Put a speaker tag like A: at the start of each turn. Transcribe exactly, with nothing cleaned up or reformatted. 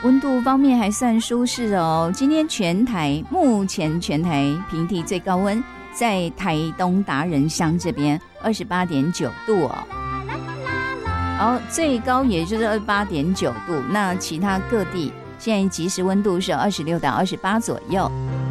A: 温度方面还算舒适哦。今天全台目前全台平地最高温在台东达人乡这边二十八点九度哦，然后最高也就是二十八点九度。那其他各地现在即时温度是二十六到二十八左右。